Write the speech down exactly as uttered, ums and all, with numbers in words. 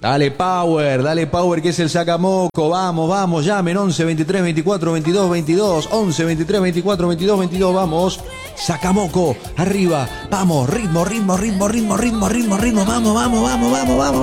Dale power, dale power que es el sacamoco. Vamos, vamos, llamen once, veintitrés, veinticuatro, veintidós, veintidós. once, veintitrés, veinticuatro, veintidós, veintidós. Vamos. Sacamoco, arriba. Vamos, ritmo, ritmo, ritmo, ritmo, ritmo, ritmo, ritmo. Vamos, vamos, vamos, vamos, vamos.